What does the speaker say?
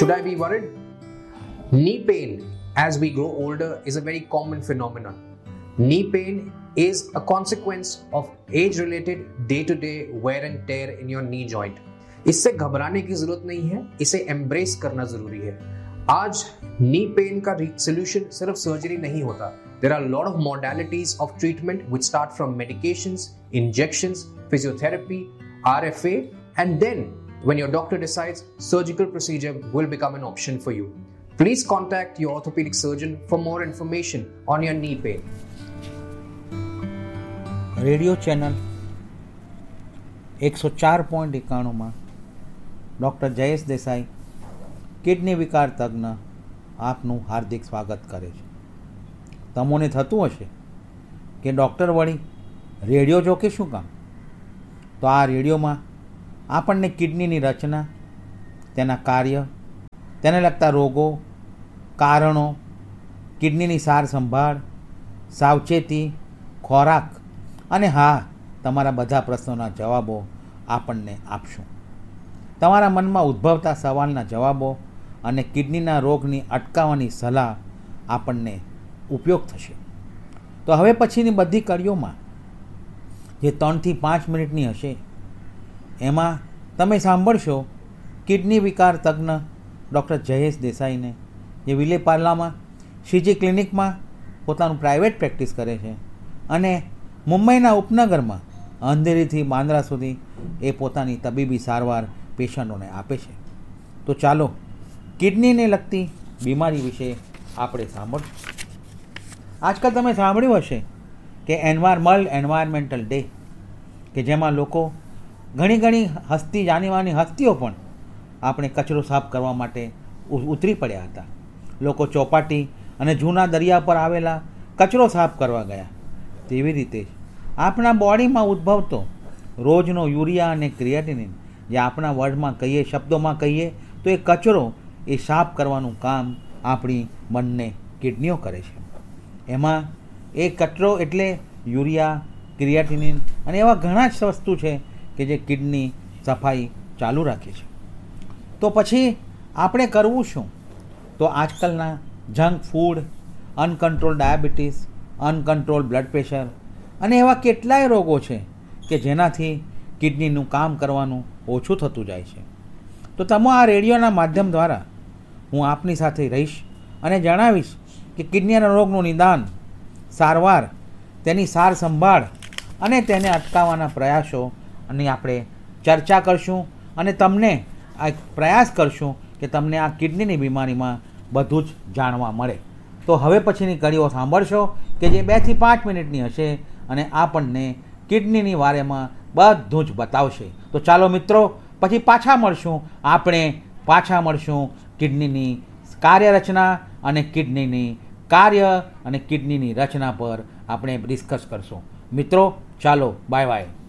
Should I be worried? Knee pain as we grow older is a very common phenomenon. Knee pain is a consequence of age-related day-to-day wear and tear in your knee joint. इससे घबराने की जरूरत नहीं है, इसे embrace करना जरूरी है। आज नी पेन का सोल्यूशन सिर्फ सर्जरी नहीं होता। There are a lot of modalities of treatment which start from medications, injections, physiotherapy, RFA, and then when your doctor decides, surgical procedure will become an option for you. Please contact your orthopedic surgeon for more information on your knee pain. Radio channel 104.91 doctor Jayesh Desai kidney વિકાર તજ્ઞ આપનું હાર્દિક સ્વાગત કરે છે. તમોને થતું હશે કે doctor વળી radio જો કે શું કામ? તો આ રેડિયોમાં આપણને કિડનીની રચના, તેના કાર્ય, તેને લગતા રોગો, કારણો, કિડનીની સાર સંભાળ, સાવચેતી, ખોરાક અને હા, તમારા બધા પ્રશ્નોના જવાબો આપણને આપશું. તમારા મનમાં ઉદ્ભવતા સવાલના જવાબો અને કિડનીના રોગની અટકાવવાની સલાહ આપણને ઉપયોગ થશે. તો હવે પછીની બધી કડીઓમાં જે 3 થી 5 મિનિટની હશે, એમાં તમે સાંભળશો કિડની વિકાર તજ્ઞ ડૉક્ટર જયેશ દેસાઈને, જે વિલેપાર્લામાં શ્રીજી ક્લિનિકમાં પોતાનું પ્રાઇવેટ પ્રેક્ટિસ કરે છે અને મુંબઈના ઉપનગરમાં અંધેરીથી બાંદ્રા સુધી એ પોતાની તબીબી સારવાર પેશન્ટોને આપે છે. તો ચાલો કિડનીને લગતી બીમારી વિશે આપણે સાંભળશું. આજકાલ તમે સાંભળ્યું હશે કે એન્વાયરમેન્ટલ ડે, કે જેમાં લોકો ઘણી હસ્તી જાણીવાની હસ્તીઓ પણ આપણે કચરો સાફ કરવા માટે ઉતરી પડ્યા હતા. લોકો ચોપાટી અને જૂના દરિયા પર આવેલા કચરો સાફ કરવા ગયા. તેવી રીતે જ આપણા બોડીમાં ઉદ્ભવતો રોજનો યુરિયા અને ક્રિએટિનિન, જે આપણા વર્ડમાં કહીએ, શબ્દોમાં કહીએ તો એ કચરો એ સાફ કરવાનું કામ આપણી બંને કિડનીઓ કરે છે. એમાં એ કચરો એટલે યુરિયા, ક્રિએટિનિન અને એવા ઘણા જ વસ્તુ છે કે જે કિડની સફાઈ ચાલુ રાખે છે. તો પછી આપણે કરવું શું? તો આજકાલના junk food, uncontrol diabetes, uncontrol blood pressure અને એવા કેટલાય રોગો છે કે જેનાથી કિડનીનું કામ કરવાનું ઓછું થતું જાય છે. તો તમે આ રેડિયોના માધ્યમ દ્વારા હું આપની સાથે રહીશ અને જણાવીશ કે કિડનીના રોગનું નિદાન, સારવાર, તેની સાર સંભાળ અને તેને અટકાવવાના પ્રયાસો અને આપણે ચર્ચા કરશું અને તમને આ પ્રયાસ કરશું કે તમને આ કિડનીની બીમારીમાં બધું જ જાણવા મળે. તો હવે પછીની કડીઓ સાંભળશો કે જે 2 થી 5 મિનિટની હશે અને આપણને કિડનીની વારેમાં બધું જ બતાવશે. તો ચાલો મિત્રો, પછી પાછા મળશું કિડનીની કાર્યરચના અને કિડનીની કાર્ય અને કિડનીની રચના પર આપણે ડિસ્કસ કરશું. મિત્રો ચાલો, બાય બાય.